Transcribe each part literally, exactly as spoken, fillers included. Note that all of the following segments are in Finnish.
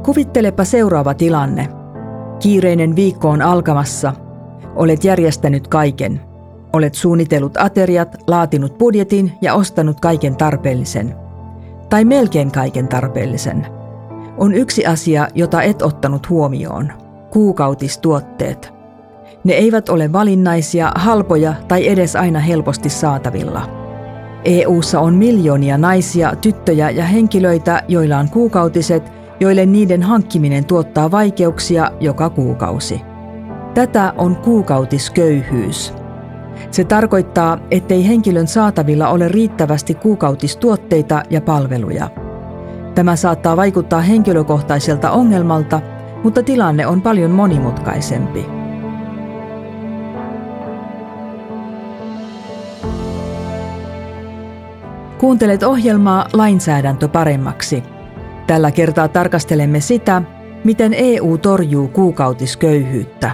Kuvittelepa seuraava tilanne. Kiireinen viikko on alkamassa. Olet järjestänyt kaiken. Olet suunnitellut ateriat, laatinut budjetin ja ostanut kaiken tarpeellisen. Tai melkein kaiken tarpeellisen. On yksi asia, jota et ottanut huomioon. Kuukautistuotteet. Ne eivät ole valinnaisia, halpoja tai edes aina helposti saatavilla. E U:ssa on miljoonia naisia, tyttöjä ja henkilöitä, joilla on kuukautiset, joille niiden hankkiminen tuottaa vaikeuksia joka kuukausi. Tätä on kuukautisköyhyys. Se tarkoittaa, ettei henkilön saatavilla ole riittävästi kuukautistuotteita ja palveluja. Tämä saattaa vaikuttaa henkilökohtaiselta ongelmalta, mutta tilanne on paljon monimutkaisempi. Kuuntelet ohjelmaa Lainsäädäntö paremmaksi. Tällä kertaa tarkastelemme sitä, miten E U torjuu kuukautisköyhyyttä.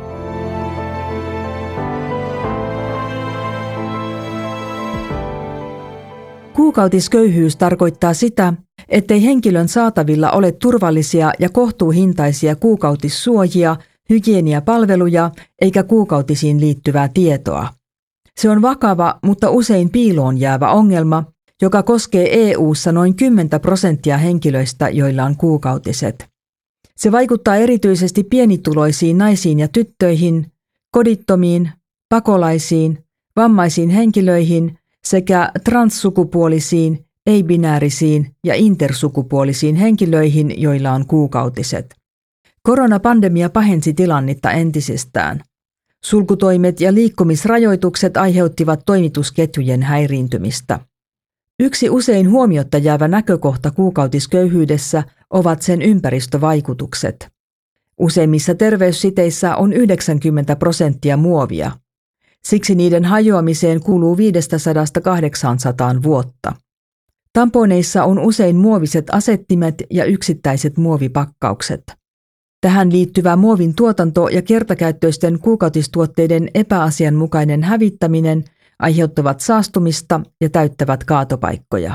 Kuukautisköyhyys tarkoittaa sitä, ettei henkilön saatavilla ole turvallisia ja kohtuuhintaisia kuukautissuojia, hygieniapalveluja eikä kuukautisiin liittyvää tietoa. Se on vakava, mutta usein piiloon jäävä ongelma, joka koskee E U:ssa noin kymmenen prosenttia henkilöistä, joilla on kuukautiset. Se vaikuttaa erityisesti pienituloisiin naisiin ja tyttöihin, kodittomiin, pakolaisiin, vammaisiin henkilöihin sekä transsukupuolisiin, ei-binäärisiin ja intersukupuolisiin henkilöihin, joilla on kuukautiset. Koronapandemia pahensi tilannetta entisestään. Sulkutoimet ja liikkumisrajoitukset aiheuttivat toimitusketjujen häiriintymistä. Yksi usein huomiotta jäävä näkökohta kuukautisköyhyydessä ovat sen ympäristövaikutukset. Useimmissa terveyssiteissä on yhdeksänkymmentä prosenttia muovia. Siksi niiden hajoamiseen kuluu viisisataa kahdeksansataa vuotta. Tamponeissa on usein muoviset asettimet ja yksittäiset muovipakkaukset. Tähän liittyvä muovin tuotanto ja kertakäyttöisten kuukautistuotteiden epäasianmukainen hävittäminen aiheuttavat saastumista ja täyttävät kaatopaikkoja.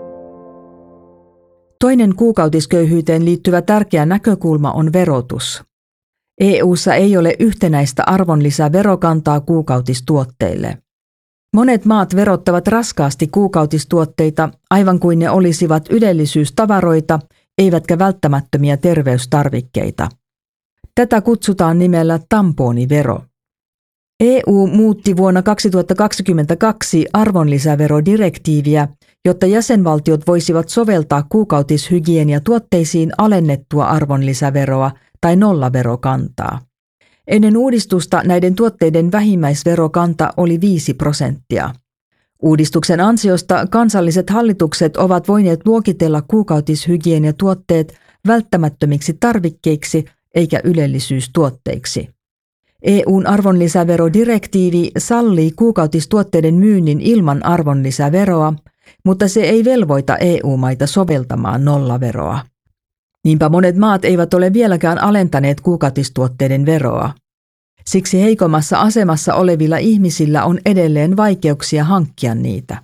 Toinen kuukautisköyhyyteen liittyvä tärkeä näkökulma on verotus. E U:ssa ei ole yhtenäistä arvonlisäverokantaa kuukautistuotteille. Monet maat verottavat raskaasti kuukautistuotteita aivan kuin ne olisivat ylellisyystavaroita, eivätkä välttämättömiä terveystarvikkeita. Tätä kutsutaan nimellä tamponivero. E U muutti vuonna kaksituhattakaksikymmentäkaksi arvonlisäverodirektiiviä, jotta jäsenvaltiot voisivat soveltaa kuukautishygieniatuotteisiin alennettua arvonlisäveroa tai nollaverokantaa. Ennen uudistusta näiden tuotteiden vähimmäisverokanta oli viisi prosenttia. Uudistuksen ansiosta kansalliset hallitukset ovat voineet luokitella kuukautishygieniatuotteet välttämättömiksi tarvikkeiksi eikä ylellisyystuotteiksi. E U:n arvonlisäverodirektiivi sallii kuukautistuotteiden myynnin ilman arvonlisäveroa, mutta se ei velvoita E U-maita soveltamaan nollaveroa. Niinpä monet maat eivät ole vieläkään alentaneet kuukautistuotteiden veroa. Siksi heikommassa asemassa olevilla ihmisillä on edelleen vaikeuksia hankkia niitä.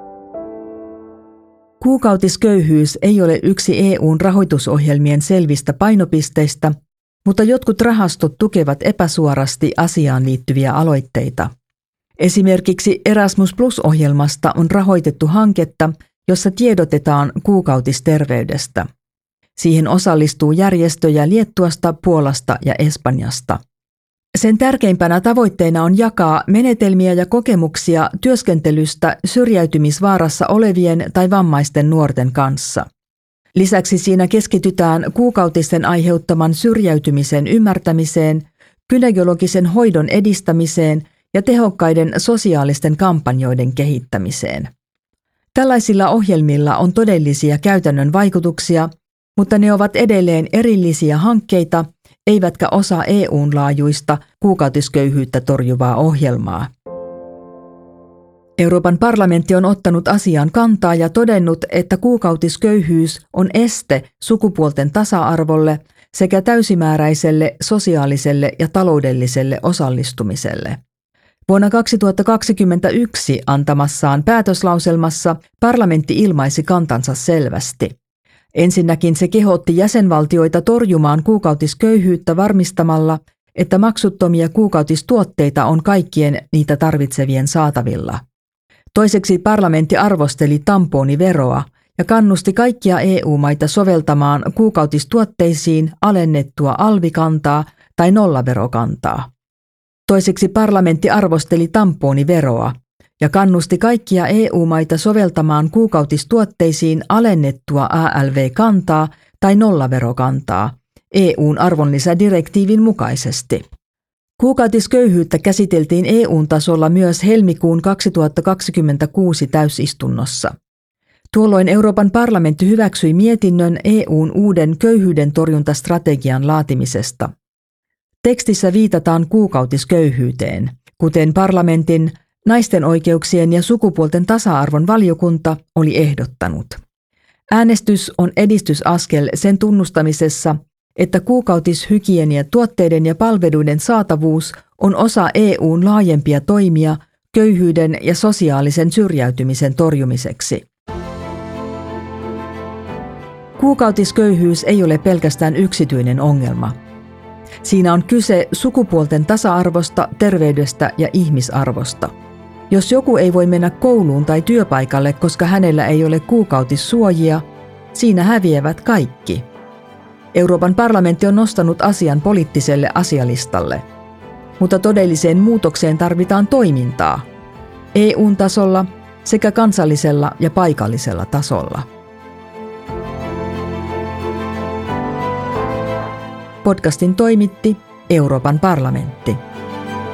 Kuukautisköyhyys ei ole yksi E U:n rahoitusohjelmien selvistä painopisteistä, mutta jotkut rahastot tukevat epäsuorasti asiaan liittyviä aloitteita. Esimerkiksi Erasmus Plus-ohjelmasta on rahoitettu hanketta, jossa tiedotetaan kuukautisterveydestä. Siihen osallistuu järjestöjä Liettuasta, Puolasta ja Espanjasta. Sen tärkeimpänä tavoitteena on jakaa menetelmiä ja kokemuksia työskentelystä syrjäytymisvaarassa olevien tai vammaisten nuorten kanssa. Lisäksi siinä keskitytään kuukautisten aiheuttaman syrjäytymisen ymmärtämiseen, gynekologisen hoidon edistämiseen ja tehokkaiden sosiaalisten kampanjoiden kehittämiseen. Tällaisilla ohjelmilla on todellisia käytännön vaikutuksia, mutta ne ovat edelleen erillisiä hankkeita, eivätkä osa E U:n laajuista kuukautisköyhyyttä torjuvaa ohjelmaa. Euroopan parlamentti on ottanut asiaan kantaa ja todennut, että kuukautisköyhyys on este sukupuolten tasa-arvolle sekä täysimääräiselle sosiaaliselle ja taloudelliselle osallistumiselle. Vuonna kaksituhattakaksikymmentäyksi antamassaan päätöslauselmassa parlamentti ilmaisi kantansa selvästi. Ensinnäkin se kehotti jäsenvaltioita torjumaan kuukautisköyhyyttä varmistamalla, että maksuttomia kuukautistuotteita on kaikkien niitä tarvitsevien saatavilla. Toiseksi parlamentti arvosteli tamponiveroa ja kannusti kaikkia E U-maita soveltamaan kuukautistuotteisiin alennettua alvikantaa tai nollaverokantaa. Toiseksi parlamentti arvosteli tamponiveroa ja kannusti kaikkia E U-maita soveltamaan kuukautistuotteisiin alennettua A L V-kantaa tai nollaverokantaa E U:n arvonlisädirektiivin mukaisesti. Kuukautisköyhyyttä käsiteltiin E U:n tasolla myös helmikuun kaksituhattakaksikymmentäkuusi täysistunnossa. Tuolloin Euroopan parlamentti hyväksyi mietinnön E U:n uuden köyhyyden torjuntastrategian laatimisesta. Tekstissä viitataan kuukautisköyhyyteen, kuten parlamentin naisten oikeuksien ja sukupuolten tasa-arvon valiokunta oli ehdottanut. Äänestys on edistysaskel sen tunnustamisessa, että kuukautishygieniatuotteiden ja palveluiden saatavuus on osa E U:n laajempia toimia köyhyyden ja sosiaalisen syrjäytymisen torjumiseksi. Kuukautisköyhyys ei ole pelkästään yksityinen ongelma. Siinä on kyse sukupuolten tasa-arvosta, terveydestä ja ihmisarvosta. Jos joku ei voi mennä kouluun tai työpaikalle, koska hänellä ei ole kuukautissuojia, siinä häviävät kaikki. Euroopan parlamentti on nostanut asian poliittiselle asialistalle, mutta todelliseen muutokseen tarvitaan toimintaa E U:n tasolla sekä kansallisella ja paikallisella tasolla. Podcastin toimitti Euroopan parlamentti.